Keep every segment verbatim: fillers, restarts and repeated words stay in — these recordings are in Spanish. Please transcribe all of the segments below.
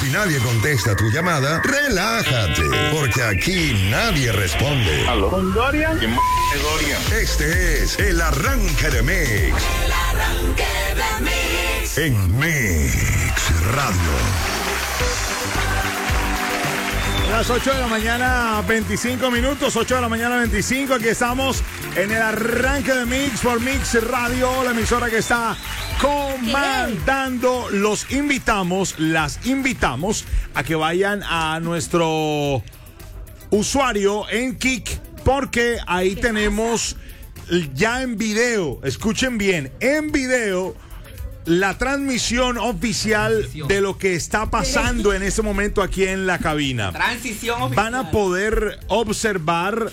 si nadie contesta tu llamada, relájate, porque aquí nadie responde. ¿Aló? ¿Con Dorian? ¿Quién es Dorian? Este es el arranque de Mix. El arranque de Mix. En Mix Radio. Las ocho de la mañana, veinticinco minutos, ocho de la mañana, veinticinco. Aquí estamos en el arranque de Mix por Mix Radio, la emisora que está comandando. Los invitamos, las invitamos a que vayan a nuestro usuario en Kik, porque ahí tenemos ya en video, escuchen bien, en video, la transmisión oficial de lo que está pasando en este momento aquí en la cabina. Transición oficial. Van a poder observar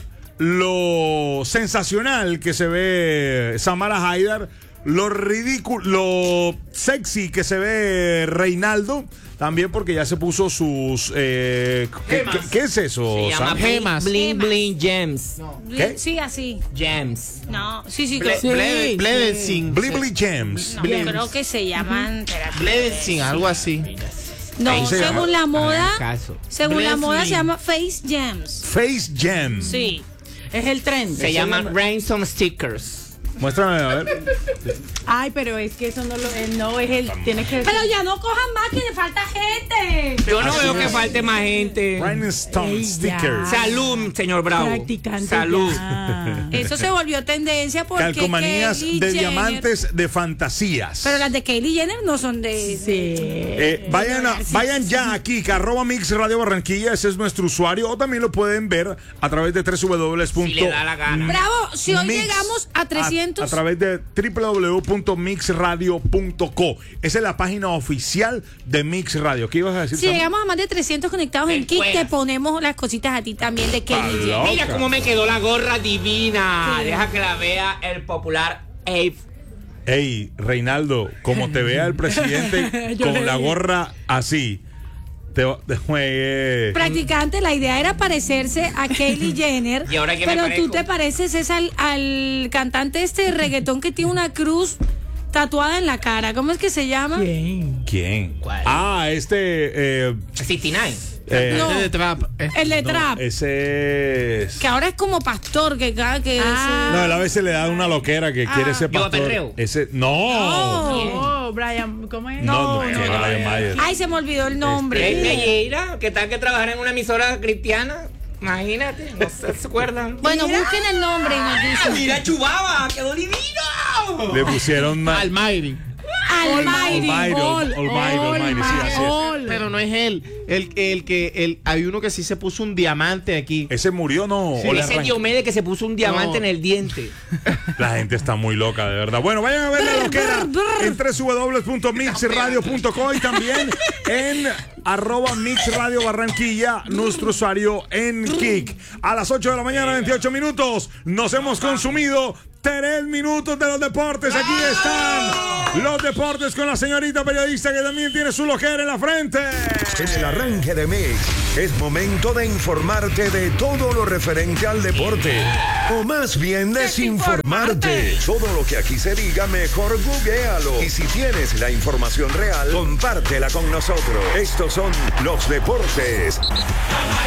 lo sensacional que se ve Samara Haidar, lo ridículo, lo sexy que se ve Reinaldo, también porque ya se puso sus eh, ¿qué, qué, ¿qué es eso? Se llama Sam? gemas. Bling Bling Gems. No. ¿Qué? Sí, así. Gems. No, sí, sí. Ble- creo- Blede- Bledesing. Blibli Gems. No, yo creo que se llaman. espérate. Bledesing, algo así. No, Ahí se según llama. la moda, Hagan caso. según la moda se Blessing. llama Face Gems. Face Gem. Sí. Es el tren. Se llaman Ransom Stickers. Muéstrame, a ver. Ay, pero es que eso no lo eh, no es el. Tienes que. Pero ya no cojan más, que le falta gente. Yo no veo que falte más gente. Rhinestone Ey, Stickers. ya. Salud, señor Bravo. Practicante. Salud. ya. Eso se volvió tendencia porque Calcomanías Kylie de Jenner- diamantes de fantasías. Pero las de Kylie Jenner no son de. Sí. Eh, vayan, a- vayan ya aquí, que arroba Mix Radio Barranquilla, ese es nuestro usuario, o también lo pueden ver a través de w w w punto Si le da la gana. Bravo, si hoy Mix- llegamos a trescientos. A, a través de w w w punto mix radio punto co. Esa es la página oficial de Mix Radio. ¿Qué ibas a decir, Si Sam? llegamos a más de trescientos conectados Te en Kik, cuelas. te ponemos las cositas a ti también de Kylie Aló. Jenner. Mira cómo me quedó la gorra divina. Sí. Deja que la vea el popular Abe. Ey, Reinaldo, como te vea el presidente Yo con le la vi. gorra así, te, te- eh, Practicante, la idea era parecerse a Kylie Jenner. ¿Y ahora qué me pero parezco? tú te pareces es al, al cantante este de reggaetón que tiene una cruz tatuada en la cara. ¿Cómo es que se llama? Bien. ¿quién? ¿Cuál? Ah, este... Eh, sesenta y nueve. eh, No. de trap. El de no, trap. ese es... Que ahora es como pastor, que cada que Ah. No, él a veces le da una loquera que Ah. quiere ser Yo pastor. Perreo. Ese, no. Oh. Oh, Brian, ¿cómo es? No, no, No, no, no. Brian Mayer. Ay, se me olvidó el nombre. Ey, ey, mira, ¿qué tal que trabajar en una emisora cristiana? Imagínate, no se acuerdan. Bueno, busquen el nombre y nos dicen. Mira, Chubaba, quedó divino. Le pusieron ma- Almighty. Almighty. Almighty, All, Almighty, all, Almighty, sí, así es. all. Pero no es él. El, el que el, hay uno que sí se puso un diamante aquí. Ese murió, no. Sí, O le ese arran- Diomedes que se puso un diamante No. en el diente. La gente está muy loca, de verdad. Bueno, vayan a ver la loquera en w w w punto mix radio punto co y también en arroba Mix Radio Barranquilla, nuestro usuario en Kik. A las ocho de la mañana, veintiocho minutos, nos hemos consumido tres minutos de los deportes. Aquí están los deportes con la señorita periodista que también tiene su loquera en la frente. En el arranque de Mix es momento de informarte de todo lo referente al deporte. O más bien desinformarte. Todo lo que aquí se diga, mejor googlealo. Y si tienes la información real, compártela con nosotros. Estos son los deportes. Mamá,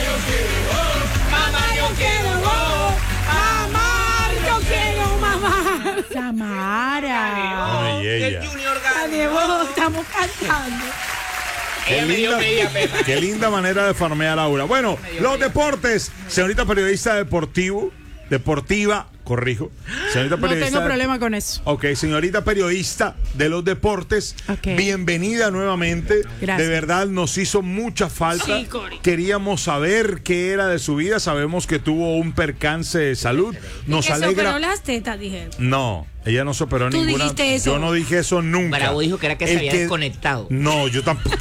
yo quiero gol. Mamá, yo quiero mamá. Samara. Bueno, y ella. El Junior Adiós, ganó. estamos cantando. Qué Ella me dio linda, media pepa. qué linda manera de farmear a Laura. Bueno, los deportes. Señorita periodista deportivo, deportiva, corrijo. Señorita No periodista. tengo problema con eso. Ok, señorita periodista de los deportes, Ok. bienvenida nuevamente. Gracias. De verdad nos hizo mucha falta. Sí, Cori. Queríamos saber qué era de su vida. Sabemos que tuvo un percance de salud. Nos que se alegra. operó las tetas, dijeron. No, ella no se operó Tú ninguna. dijiste eso. Yo no dije eso nunca. Bravo dijo que era que se El había desconectado. No, yo tampoco.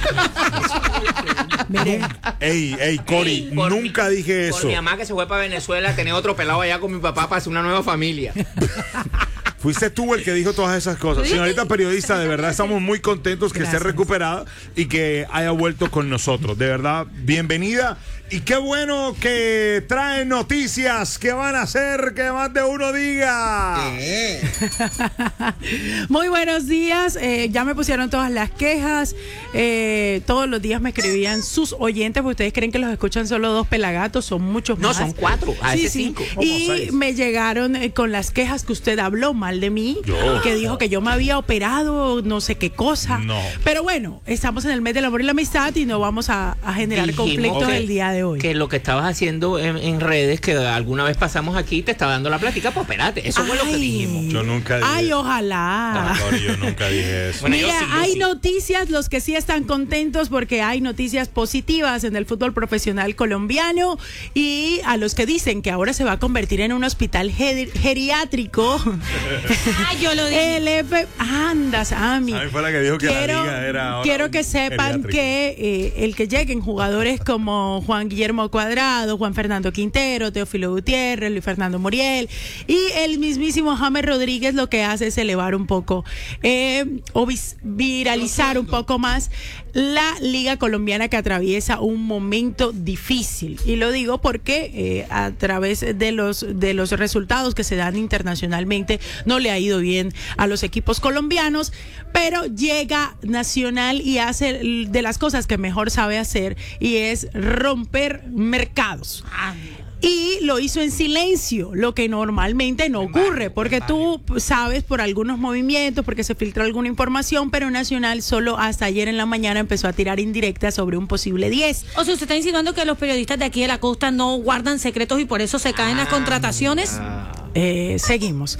Mire, Ey, ey, Cori, Por mi- nunca dije Por eso. mi mamá que se fue para Venezuela a tener otro pelado allá con mi papá para hacer una nueva familia. Fuiste tú el que dijo todas esas cosas. Señorita periodista, de verdad estamos muy contentos que esté Gracias. recuperada y que haya vuelto con nosotros. De verdad, bienvenida y qué bueno que traen noticias que van a hacer que más de uno diga. Muy buenos días. Eh, ya me pusieron todas las quejas. Eh, todos los días me escribían sus oyentes, porque ustedes creen que los escuchan solo dos pelagatos, son muchos No, más. son cuatro, a Sí, veces sí. cinco. Y seis. me llegaron eh, con las quejas que usted habló mal de mí, Yo. que dijo que yo me había operado, no sé qué cosa. No. Pero bueno, estamos en el mes del amor y la amistad y no vamos a, a generar Dijimos conflictos que- el día de hoy. Que lo que estabas haciendo en, en redes, que alguna vez pasamos aquí, te estaba dando la plática, pues espérate, eso fue lo que Ay. dijimos. Yo nunca dije. Ay, ojalá. Sorry, yo nunca dije eso. Bueno, yo Mira, sí, yo hay sí. noticias, los que sí están contentos porque hay noticias positivas en el fútbol profesional colombiano, y a los que dicen que ahora se va a convertir en un hospital geri- geriátrico. Ah, yo lo dije. El F... Anda, Sammy. Sammy fue la que dijo que la quiero, liga era ahora quiero un que sepan geriátrico. que eh, el que lleguen jugadores como Juan Guillermo Cuadrado, Juan Fernando Quintero, Teófilo Gutiérrez, Luis Fernando Muriel y el mismísimo James Rodríguez, lo que hace es elevar un poco eh, o vis- viralizar un poco más la liga colombiana, que atraviesa un momento difícil. Y lo digo porque eh, a través de los de los resultados que se dan internacionalmente no le ha ido bien a los equipos colombianos, pero llega Nacional y hace de las cosas que mejor sabe hacer, y es romper mercados. Y lo hizo en silencio, lo que normalmente no ocurre, porque tú sabes por algunos movimientos, porque se filtra alguna información, pero Nacional solo hasta ayer en la mañana empezó a tirar indirectas sobre un posible diez. O sea, usted está insinuando que los periodistas de aquí de la costa no guardan secretos y por eso se caen las contrataciones. Eh, seguimos.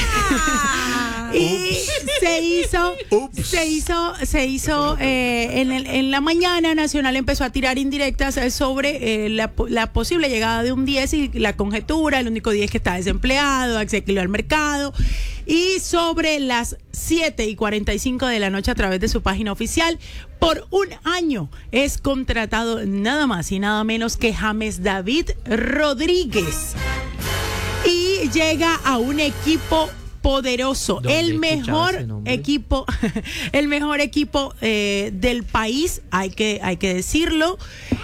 Ah. Y se hizo, Ups. se hizo, se hizo eh, en, el- en la mañana Nacional empezó a tirar indirectas eh, sobre eh, la, po- la posible llegada de un diez y la conjetura, el único diez que está desempleado, accesible al mercado. Y sobre las siete y cuarenta y cinco de la noche, a través de su página oficial, por un año es contratado nada más y nada menos que James David Rodríguez. Y llega a un equipo poderoso, ¿Dónde el he escuchado mejor ese nombre? equipo, el mejor equipo eh, del país, hay que, hay que decirlo.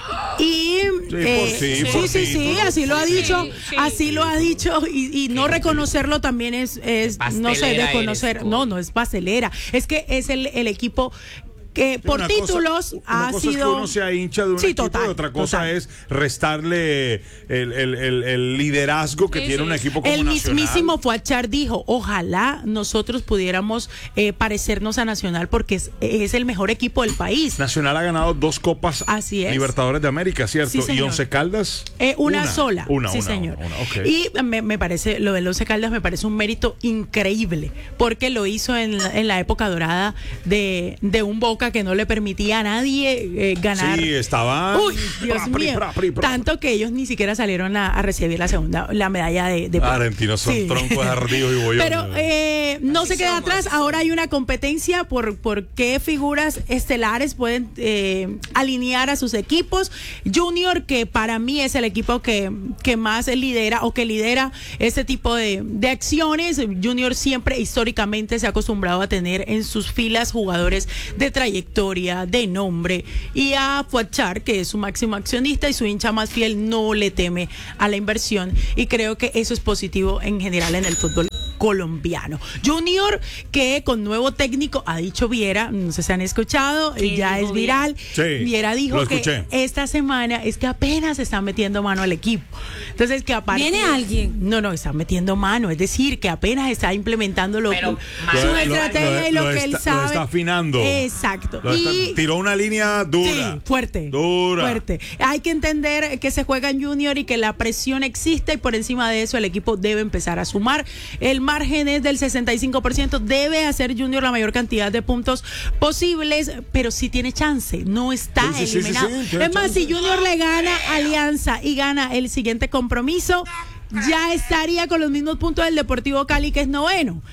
Y por eh, sí, sí, por sí, sí, sí, por así lo ha sí. dicho, Sí, así lo ha dicho, y, y no reconocerlo también es, es no sé, Pastelera desconocer, eres, no, no es pastelera, es que es el, el equipo que por Una títulos cosa, una ha cosa sido es que uno sea hincha de un Sí, equipo, total, y otra cosa total. es restarle el, el- el- el liderazgo que Sí, tiene sí. un equipo como El Nacional. mismísimo Fuachar dijo, ojalá nosotros pudiéramos eh, parecernos a Nacional, porque es, es el mejor equipo del país. Nacional ha ganado dos copas Así es. Libertadores de América, ¿cierto? Sí, y señor. Once Caldas. Eh, una, sola. Una, sí, una, señor. una, una, ok. Y me, me parece, lo del Once Caldas me parece un mérito increíble, porque lo hizo en la, en la época dorada de, de un Boca que no le permitía a nadie eh, ganar. Sí, estaban. Uy, Dios Pra, pri, mío. pra, pri, pra. Tanto que ellos ni siquiera salieron a, a recibir la segunda, la medalla de, de plata. Argentinos son Sí. troncos ardidos y bollones. Pero eh, no se queda atrás. Ahora hay una competencia por, por qué figuras estelares pueden eh, alinear a sus equipos. Junior, que para mí es el equipo que, que más lidera o que lidera este tipo de, de acciones. Junior siempre históricamente se ha acostumbrado a tener en sus filas jugadores de trayectoria, de nombre, y a Fuachar, que es su máximo accionista y su hincha más fiel, no le teme a la inversión, y creo que eso es positivo en general en el fútbol colombiano. Junior, que con nuevo técnico, ha dicho Viera, no sé si han escuchado, ¿Qué ya dijo es viral. Sí, Viera dijo lo que escuché. esta semana es que apenas se está metiendo mano al equipo. Entonces, que aparte. ¿Viene alguien? No, no, está metiendo mano, es decir, que apenas está implementando lo, Pero, su lo- estrategia lo- y lo, lo que él está- lo sabe. está afinando. Exacto. Lo está- Y tiró una línea dura. Sí, fuerte. Dura. Fuerte. Hay que entender que se juega en Junior y que la presión existe, y por encima de eso el equipo debe empezar a sumar. El margen es del sesenta y cinco por ciento. Debe hacer Junior la mayor cantidad de puntos posibles, pero sí tiene chance. No está Sí, sí, sí, sí, eliminado. sí, tiene es más, chance. si Junior le gana a Alianza y gana el siguiente compromiso, ya estaría con los mismos puntos del Deportivo Cali, que es noveno.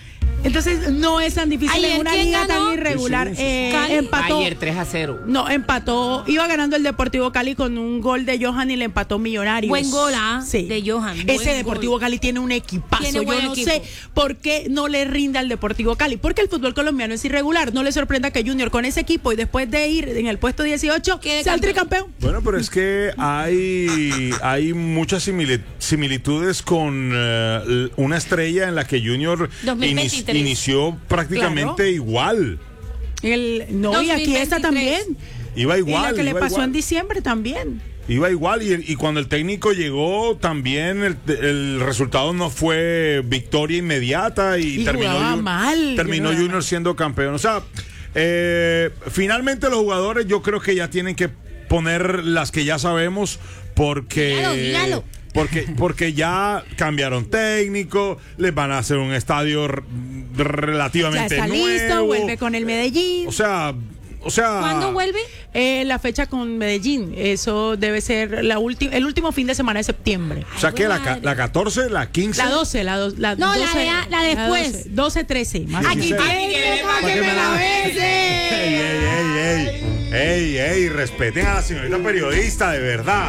Entonces no es tan difícil Ayer, en una ¿quién liga ganó? tan irregular. Sí, sí, sí. Eh, Cali. empató. Ayer tres a cero. No, empató. Iba ganando el Deportivo Cali con un gol de Johan y le empató Millonarios. Buen gol, ¿ah? Sí. De Johan. Ese Buen Deportivo gol. Cali tiene un equipazo. Tiene Yo buen no equipo. sé por qué no le rinda al Deportivo Cali. Porque el fútbol colombiano es irregular. No le sorprenda que Junior con ese equipo y después de ir en el puesto dieciocho Quede sea el campeón. tricampeón. Bueno, pero es que hay, hay muchas simili- similitudes con eh, una estrella en la que Junior dos mil ini- veintitrés. inició prácticamente Claro. igual. El, no, y aquí está dos mil veintitrés. también. Iba Y igual. la que le iba pasó igual. en diciembre también. Iba igual y, y cuando el técnico llegó también el, el resultado no fue victoria inmediata y, Y terminó, jugaba Jun- mal, terminó jugaba Junior mal. siendo campeón. O sea, eh, finalmente los jugadores yo creo que ya tienen que poner las que ya sabemos porque... Dígalo, dígalo. Porque, porque ya cambiaron técnico, les van a hacer un estadio r- Ya relativamente está nuevo. listo, vuelve con el Medellín. O sea, o sea... ¿Cuándo vuelve? Eh, la fecha con Medellín, eso debe ser la ulti- el último fin de semana de septiembre. O sea que la, Ay, ca- la catorce, la quince... La doce, la, do- la No, la doce, de a- la después. doce, trece. Más Aquí o menos. tiene pa' que me la ¡Ey, ey, ey, ey! ¡Ey, ey! Respeten a la señorita periodista, de verdad.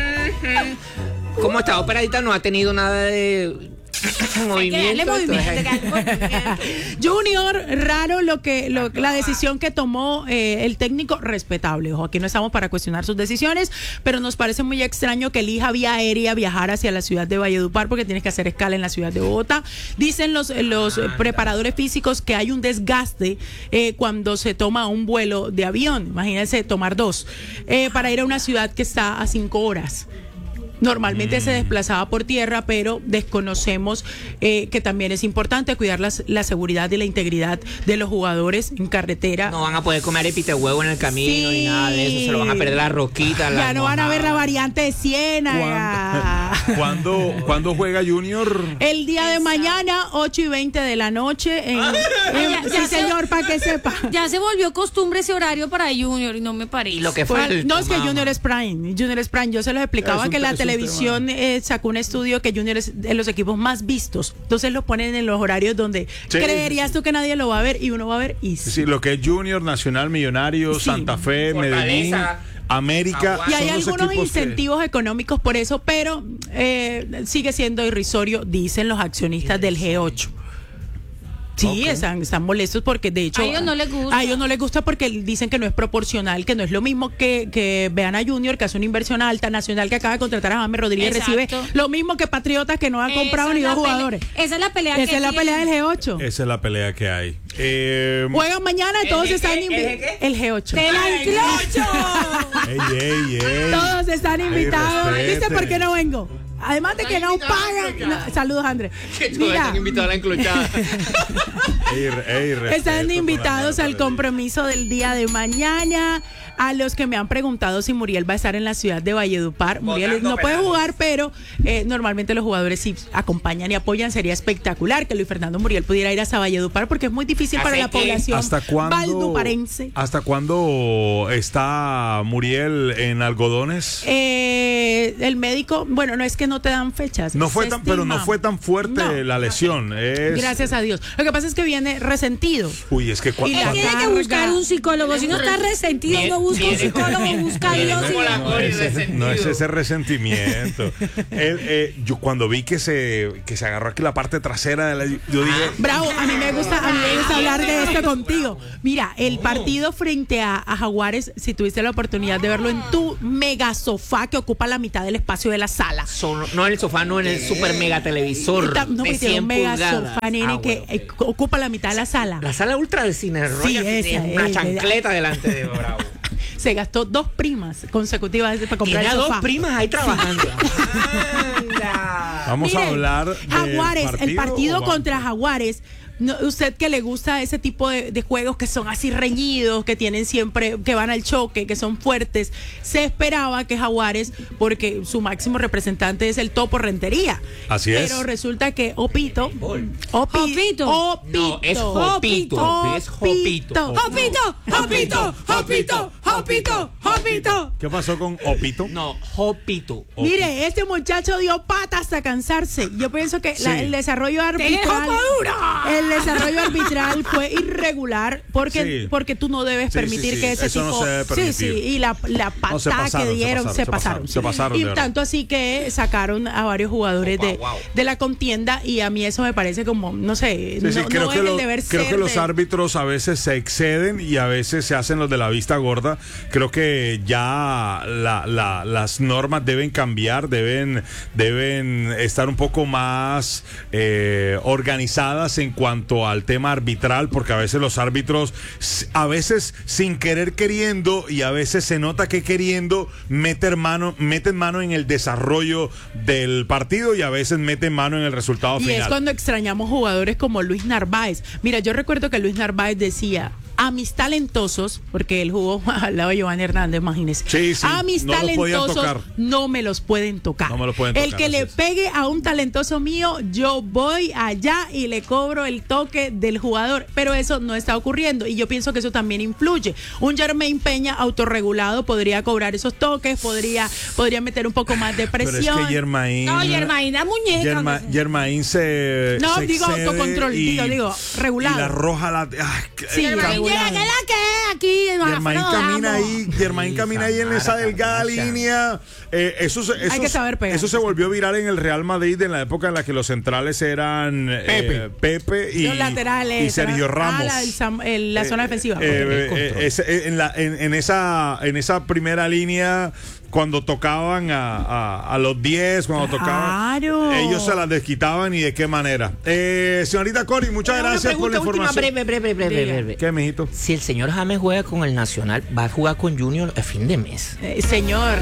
Como está operadita, no ha tenido nada de movimiento. movimiento, entonces- hay que darle movimiento. Junior, raro lo que lo- la decisión que tomó eh, el técnico, respetable. Ojo, aquí no estamos para cuestionar sus decisiones, pero nos parece muy extraño que elija vía aérea viajar hacia la ciudad de Valledupar porque tienes que hacer escala en la ciudad de Bogotá. Dicen los, los eh, preparadores físicos que hay un desgaste eh, cuando se toma un vuelo de avión. Imagínense tomar dos eh, para ir a una ciudad que está a cinco horas. Normalmente se desplazaba por tierra, pero desconocemos eh, que también es importante cuidar las- la seguridad y la integridad de los jugadores en carretera. No van a poder comer epite huevo en el camino Sí. ni nada de eso. Se lo van a perder la roquita. Ya no van a ver la variante de Ciénaga. ¿Cuándo, ¿Cuándo juega Junior? El día de mañana, ocho y veinte de la noche. En, en- Ya- ya sí, se- señor, para que sepa. Ya se volvió costumbre ese horario para Junior y no me parece. Y lo que Pues, falta. no, es que mamá. Junior es Prime. Junior es Prime. Yo se los explicaba Es un que te- la es un televisión eh, sacó un estudio que Junior es de los equipos más vistos. Entonces lo ponen en los horarios donde Sí, creerías tú que nadie lo va a ver y uno va a ver y sí. Sí, lo que es Junior, Nacional, Millonarios, Sí. Santa Fe, Fortaleza, Medellín, América. Aguas. Y hay son los algunos equipos que- incentivos económicos por eso, pero eh, sigue siendo irrisorio, dicen los accionistas del G ocho. Sí, están, están molestos porque de hecho A ellos no les gusta. A ellos no les gusta porque dicen que no es proporcional, que no es lo mismo que, que vean a Junior, que hace una inversión alta, Nacional que acaba de contratar a James Rodríguez, Exacto. recibe lo mismo que Patriotas que no ha comprado Esa ni es dos la pelea- jugadores. Esa es la pelea Esa que es la pelea del tiene. G ocho. Esa es la pelea que hay. Eh, Juegan mañana, todos ¿El están qué? invi- ¿El qué? el G ocho. ¡El anclocho! ey, ey, ey. Todos están invitados. respete. ¿Viste por qué no vengo? Además de que no pagan. No, saludos, Andrés. Que todos Mira, están invitados a la enclochada. Ey, ey, respeto están con invitados la al mierda, compromiso del día de mañana. A los que me han preguntado si Muriel va a estar en la ciudad de Valledupar. Muriel Botando no puede penales. jugar, pero eh, normalmente los jugadores sí acompañan y apoyan. Sería espectacular que Luis Fernando Muriel pudiera ir hasta Valledupar porque es muy difícil para Así la que, población ¿Hasta cuándo, valduparense. ¿Hasta cuándo está Muriel en algodones? Eh, el médico, bueno, no es que no te dan fechas. No fue se tan, pero no estima. fue tan fuerte No. la lesión. Es, Gracias a Dios. Lo que pasa es que viene resentido. Uy, es que cua- Y Él la tiene que carga. buscar un psicólogo. Si no está resentido, Bien, no busca un bien. psicólogo, busca a Bien, Dios. como y- la no Cori es, ese, resentido. no es ese resentimiento. Él, eh, yo cuando vi que se, que se agarró aquí la parte trasera de la, yo dije, Bravo, a mí me gusta, a mí me gusta hablar de esto contigo. Mira, el partido frente a, a Jaguares, si tuviste la oportunidad de verlo en tu mega sofá que ocupa la mitad del espacio de la sala. Son- no en el sofá, no en el super mega televisor. Está- no, de porque tiene cien un mega pulgadas. sofá, nene, Ah, que bueno. eh, ocupa la mitad de la sala. La sala ultra de cine Royal esa, tiene una eh, chancleta delante de Bravo. Se gastó dos primas consecutivas para comprar Tiene el a dos sofá. primas ahí trabajando. Anda. vamos Miren, a hablar del Jaguares, el partido ¿o vamos? contra Jaguares. No, usted que le gusta ese tipo de, de juegos que son así reñidos, que tienen siempre, que van al choque, que son fuertes, se esperaba que Jaguares, porque su máximo representante es el Topo Rentería. Así es. Pero resulta que Opito, Opi- Opito. Opito, No, es Jopito, es Jopito. ¡Jopito! ¡Jopito! ¡Jopito! ¡Jopito! ¡Jopito! ¡Jopito! ¿Qué pasó con Opito? No, Jopito. Mire, este muchacho dio pata hasta cansarse. Yo pienso que la- Sí. el desarrollo arbitral, el desarrollo arbitral fue irregular porque, Sí. porque tú no debes Sí, permitir sí, sí. que ese Eso no tipo, se debe sí, permitir. sí, y la, la No, se patada pasaron, que se dieron pasaron, se se pasaron. pasaron, se pasaron, y de verdad. tanto así que sacaron a varios jugadores Wow, de, wow. de la contienda y a mí eso me parece como, no sé, Sí, sí, no, creo no que, es lo- el deber creo ser que los de- árbitros a veces se exceden y a veces se hacen los de la vista gorda. Creo que ya la- la- las normas deben cambiar, deben, deben estar un poco más eh, organizadas en cuanto al tema arbitral, porque a veces los árbitros, s- a veces sin querer queriendo y a veces se nota que queriendo, meten mano, meten mano en el desarrollo del partido y a veces meten mano en el resultado Y final. es cuando extrañamos jugadores como Luis Narváez. Mira, yo recuerdo que Luis Narváez decía, a mis talentosos, porque él jugó al lado de Giovanni Hernández, imagínese. Sí, sí, a mis no los podían talentosos tocar. no me los pueden tocar. No me los pueden El tocar, que así le es. pegue a un talentoso mío, yo voy allá y le cobro el toque del jugador. Pero eso no está ocurriendo y yo pienso que eso también influye. Un Jermaine Peña autorregulado podría cobrar esos toques, podría, podría meter un poco más de Pero presión. es que Germain. No, Germain, la muñeca. Germa- hombre. Germain se. No, se digo excede autocontrol, y- digo, digo, regulado. Y la roja la. Ay, que- Sí, Germain, regulado. llega, ¿qué es la que es aquí? Germain No, camina vamos. ahí, Germain Sí, camina ahí en esa Samara, delgada Samara. línea. Eh, eso, se- eso, que saber pegar. eso se volvió viral en el Real Madrid en la época en la que los centrales eran eh, Pepe. Pepe y, Los laterales. y Sergio ah, Ramos. la, el Sam- el- la zona defensiva. Eh, Control. eh, ese- en, la- en- en esa, en esa primera línea, cuando tocaban a, a- a los diez, cuando tocaban, Claro. ellos se las desquitaban y de qué manera. Eh, señorita Cori, muchas Una gracias por la pregunta última, información. breve, breve, breve, Diga. breve. ¿Qué, mijito? Si el señor James juega con el Nacional, va a jugar con Junior a fin de mes. Eh, señor,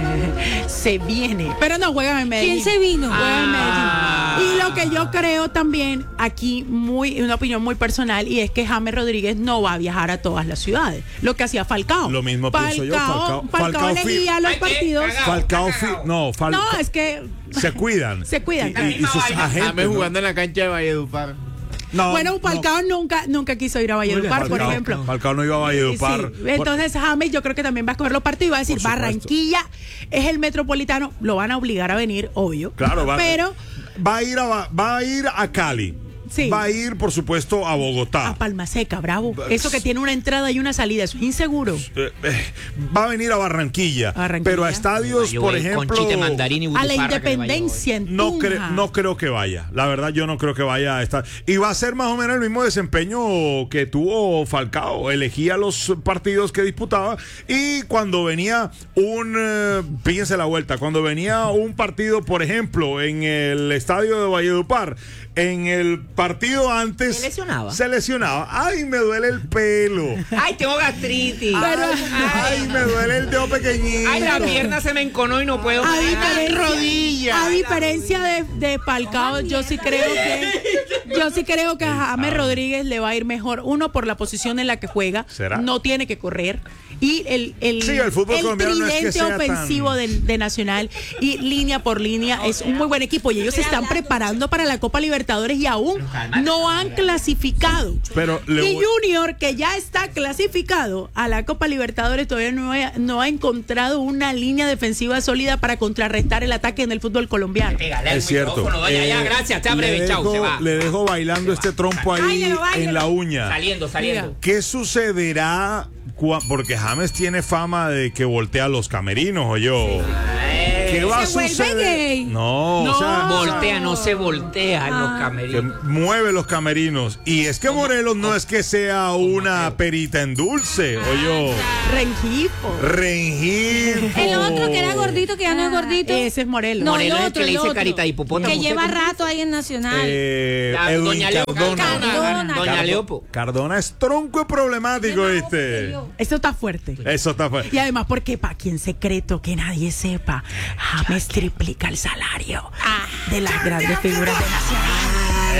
se viene. Pero no, juega en Medellín. ¿Quién se vino? Juega en Ah. Medellín. Y lo que yo creo también, aquí, muy una opinión muy personal, y es que James Rodríguez no va a viajar a todas las ciudades. Lo que hacía Falcao. Lo mismo pienso yo, Falcao- Falcao, Falcao Falcao elegía fi- los Ay, qué partidos. cagao. Falcao, está fi- cagao. no, Falcao. No, es que Se cuidan. Se cuidan. Y, y- y sus Vaina. agentes. James ¿no? jugando en la cancha de Valledupar. No, bueno, no. Falcao nunca, nunca quiso ir a Valledupar, por Falcao- ejemplo. Falcao no iba a Valledupar. Sí, entonces James yo creo que también va a escoger los partidos y va a decir, Por supuesto. Barranquilla es el metropolitano, lo van a obligar a venir, obvio. Claro, va, Pero va a ir a va a ir a Cali. Sí. Va a ir, por supuesto, a Bogotá. a Palma Seca, bravo. Eso que tiene una entrada y una salida, eso es inseguro. Eh, eh, va a venir a Barranquilla, Barranquilla. pero a estadios, Yo por voy con ejemplo, chite, mandarín y A la butifarra que le vaya hoy. Independencia en no, Tunja. cre- no creo que vaya. La verdad, yo no creo que vaya a estar. Y va a ser más o menos el mismo desempeño que tuvo Falcao. Elegía los partidos que disputaba y cuando venía un, eh, fíjense la vuelta, cuando venía un partido, por ejemplo, en el estadio de Valledupar, en el partido antes ¿Se lesionaba? Se lesionaba. Ay, me duele el pelo. Ay, tengo gastritis. Ay, Ay, ay, me duele el dedo pequeñito. ay, la pierna se me enconó y no puedo. A Ay, diferencia, rodilla. a diferencia de, de Falcao, yo sí creo que yo sí creo que a James Rodríguez le va a ir mejor. Uno, por la posición en la que juega. ¿Será? No tiene que correr. Y el, el, Sí, el fútbol colombiano no es que tridente sea ofensivo tan- de, de Nacional y línea por línea es un muy buen equipo. Y ellos se están preparando para la Copa Libertadores y aún no han clasificado. Pero le Y voy- Junior, que ya está clasificado a la Copa Libertadores, todavía no ha, no ha encontrado una línea defensiva sólida para contrarrestar el ataque en el fútbol colombiano. Pégale al Es cierto. micrófono, doña, ya, Eh, gracias, está le breve, chau, dejo- se va. Le dejo bailando este trompo ahí Báilelo, báilelo. en la uña. Saliendo, saliendo. ¿Qué sucederá? cua- Porque James tiene fama de que voltea los camerinos, o yo. ¿Qué va a ¿Se vuelve suceder? gay? No, o sea, Voltea, no se voltea en los que camerinos. mueve los camerinos. Y es que Morelos no es que sea una perita en dulce, o yo. Rengifo. Rengifo. El otro que era gordito, que ya no es gordito. Ese es Morelos. No, Morelos el es otro, que le el dice otro. carita de hipopótamo. Que ¿Usted lleva cómo? rato ahí en Nacional. Eh, La- Edwin Doña Leo- Cardona. Cardona. Doña Cardo- Leopo. Cardona es tronco y problemático, ¿viste? Eso está fuerte. Eso está fuerte. Y además, porque para quien secreto que nadie sepa, James triplica el salario de las grandes figuras de Nacional.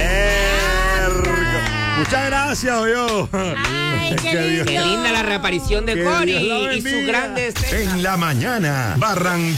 Ergo. Muchas gracias, yo. Ay, qué Que Dios- Qué linda la reaparición de Que Cori Dios la y sus bendiga. grandes. En la mañana, Barranquilla.